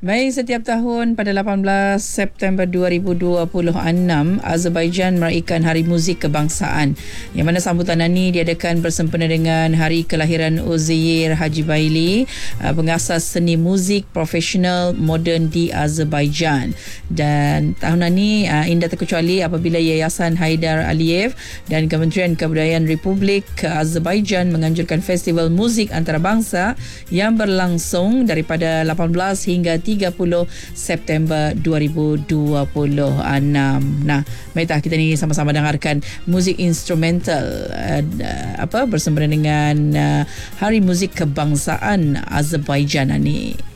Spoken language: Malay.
Baik, setiap tahun pada 18 September 2026, Azerbaijan meraihkan Hari Muzik Kebangsaan, yang mana sambutan ini diadakan bersempena dengan hari kelahiran Uzeyir Hajibeyli, pengasas seni muzik profesional moden di Azerbaijan. Dan tahun ini indah terkecuali apabila Yayasan Haidar Aliyev dan Kementerian Kebudayaan Republik Azerbaijan menganjurkan festival muzik antarabangsa yang berlangsung daripada 18 hingga 30 September 2026. Nah, mari kita ni sama-sama dengarkan muzik instrumental bersempena dengan Hari Muzik Kebangsaan Azerbaijan ni.